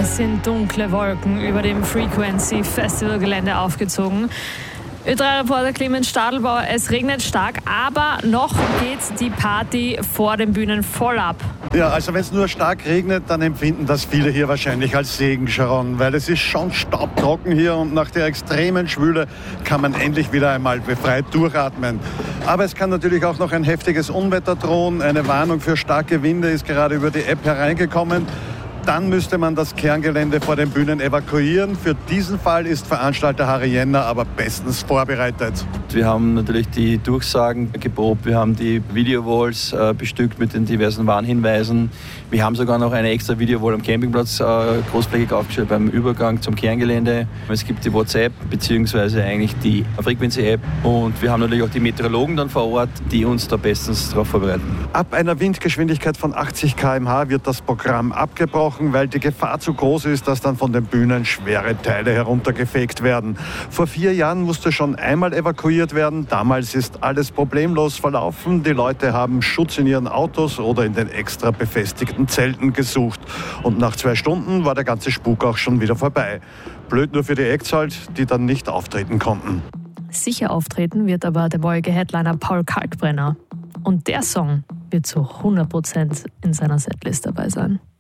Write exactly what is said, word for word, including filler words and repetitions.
Es sind dunkle Wolken über dem Frequency Festival Gelände aufgezogen. Ö drei Reporter Clemens Stadelbauer, es regnet stark, aber noch geht die Party vor den Bühnen voll ab. Ja, also wenn es nur stark regnet, dann empfinden das viele hier wahrscheinlich als Segen, Sharon, weil es ist schon staubtrocken hier und nach der extremen Schwüle kann man endlich wieder einmal befreit durchatmen. Aber es kann natürlich auch noch ein heftiges Unwetter drohen. Eine Warnung für starke Winde ist gerade über die App hereingekommen. Dann müsste man das Kerngelände vor den Bühnen evakuieren. Für diesen Fall ist Veranstalter Harry Jenner aber bestens vorbereitet. Wir haben natürlich die Durchsagen geprobt, wir haben die Videowalls äh, bestückt mit den diversen Warnhinweisen. Wir haben sogar noch eine extra Videowall am Campingplatz äh, großflächig aufgestellt beim Übergang zum Kerngelände. Es gibt die WhatsApp bzw. eigentlich die Frequency-App und wir haben natürlich auch die Meteorologen dann vor Ort, die uns da bestens darauf vorbereiten. Ab einer Windgeschwindigkeit von achtzig Kilometer pro Stunde wird das Programm abgebrochen, weil die Gefahr zu groß ist, dass dann von den Bühnen schwere Teile heruntergefegt werden. Vor vier Jahren musste schon einmal evakuiert werden. Damals ist alles problemlos verlaufen. Die Leute haben Schutz in ihren Autos oder in den extra befestigten Zelten gesucht. Und nach zwei Stunden war der ganze Spuk auch schon wieder vorbei. Blöd nur für die Acts halt, die dann nicht auftreten konnten. Sicher auftreten wird aber der Wolke-Headliner Paul Kalkbrenner. Und der Song wird zu hundert Prozent in seiner Setlist dabei sein.